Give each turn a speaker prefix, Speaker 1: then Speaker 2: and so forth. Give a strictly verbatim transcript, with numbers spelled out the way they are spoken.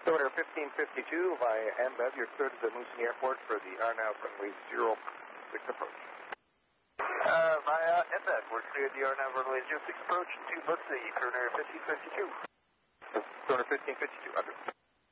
Speaker 1: Sonar fifteen fifty-two via M B E V, you're cleared to the Moosonee Airport for the R N A V runway zero six approach.
Speaker 2: Uh, via M B E V, we're cleared the R N A V runway zero six approach to Bugsy, Sonar fifteen fifty-two.
Speaker 1: Sonar fifteen fifty-two, under.